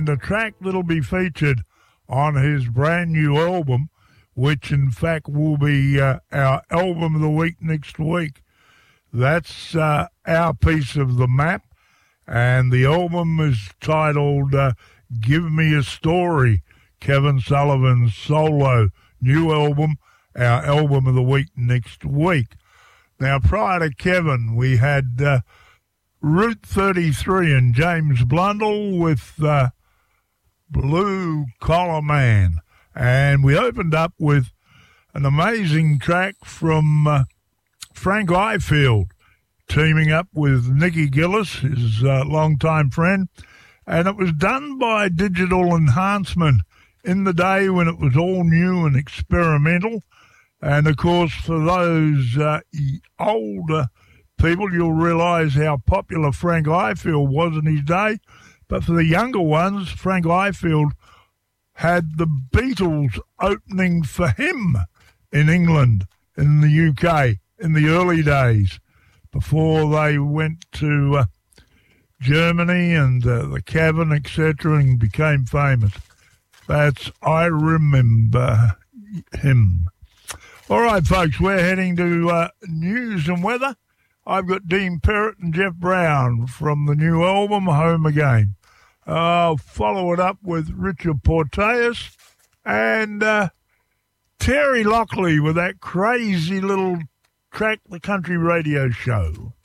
and a track that'll be featured on his brand new album, which in fact will be our album of the week next week. That's Our Piece of the Map, and the album is titled Give Me a Story, Kevin Sullivan's solo new album, our album of the week next week. Now, prior to Kevin, we had Route 33 and James Blundell with Blue Collar Man. And we opened up with an amazing track from Frank Ifield, teaming up with Nicky Gillis, his longtime friend. And it was done by Digital Enhancement in the day when it was all new and experimental. And, of course, for those older people, you'll realise how popular Frank Ifield was in his day. But for the younger ones, Frank Ifield had the Beatles opening for him in England, in the UK, in the early days, before they went to Germany and the Cavern, etc., and became famous. That's I Remember Him. All right, folks, we're heading to news and weather. I've got Dean Perrott and Jeff Brown from the new album, Home Again. I'll follow it up with Richard Porteous and Terry Lockley with that crazy little track, The Country Radio Show.